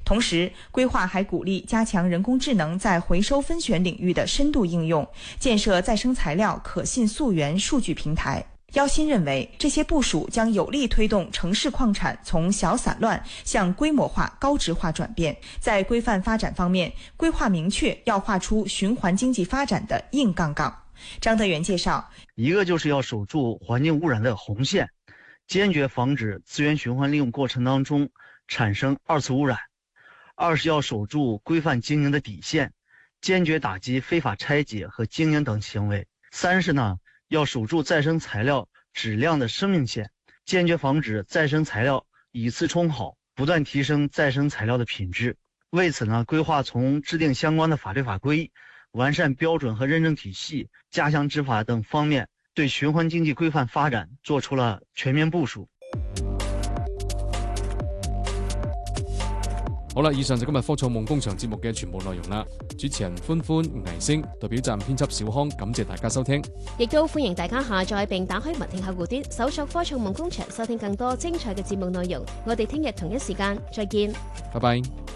同時，規劃還鼓勵加強人工智能在回收分選領域的深度應用，建設再生材料可信溯源數據平台。姚鑫認為，這些部署將有力推動城市礦產從小散亂向規模化、高質化轉變。在規範發展方面，規劃明確要畫出循環經濟發展的硬槓槓。張德元介紹， 一個就是要守住環境污染的紅線，堅決防止資源循環利用過程當中產生二次污染；二是要守住規範經營的底線，堅決打擊非法拆解和經營等行為；三是呢，要守住再生材料質量的生命線，堅決防止再生材料以次充好，不斷提升再生材料的品質。為此呢，規劃從制定相關的法律法規、完善標準和認證體系、加強執法等方面，對循環經濟規範發展做出了全面部署。 好啦，以上就今日科創夢工場節目嘅全部內容啦。主持人歡歡、倪星，代表站編輯小康，感謝大家收聽。 亦都歡迎大家下載並打開文聽客戶端，搜索科創夢工場，收聽更多精彩嘅節目內容。我哋聽日同一時間再見。 拜拜。